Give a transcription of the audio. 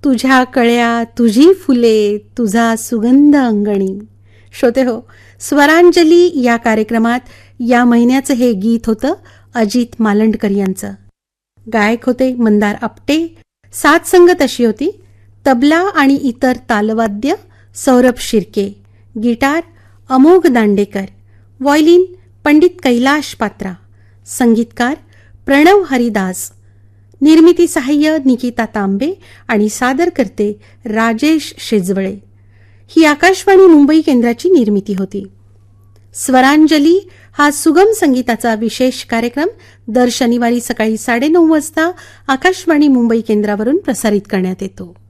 तुझ्या कळ्या तुझी फुले तुझा सुगंध अंगणी. श्रोते हो, स्वरांजली या कार्यक्रमात या महिन्याचं हे गीत होतं अजित मालंडकर यांचं. गायक होते मंदार आपटे. साथ संगत अशी होती तबला आणि इतर तालवाद्य सौरभ शिर्के, गिटार अमोघ दांडेकर, व्हायोलिन पंडित कैलाश पात्रा, संगीतकार प्रणव हरिदास, निर्मिती सहाय्य निकिता तांबे आणि सादर करते राजेश शेजवळे. ही आकाशवाणी मुंबई केंद्राची निर्मिती होती. स्वरांजली हा सुगम संगीताचा विशेष कार्यक्रम दर शनिवारी सकाळी 9:30 वाजता आकाशवाणी मुंबई केंद्रावरून प्रसारित करण्यात येतो.